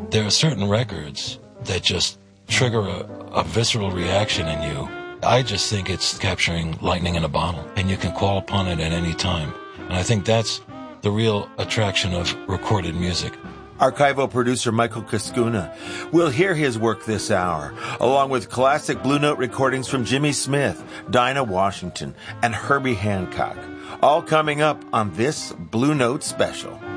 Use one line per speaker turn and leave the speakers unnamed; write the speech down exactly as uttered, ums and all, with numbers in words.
There are certain records that just trigger a, a visceral reaction in you. I just think it's capturing lightning in a bottle, and you can call upon it at any time. And I think that's the real attraction of recorded music.
Archival producer Michael Cascuna. We'll hear his work this hour, along with classic Blue Note recordings from Jimmy Smith, Dinah Washington, and Herbie Hancock. All coming up on this Blue Note special.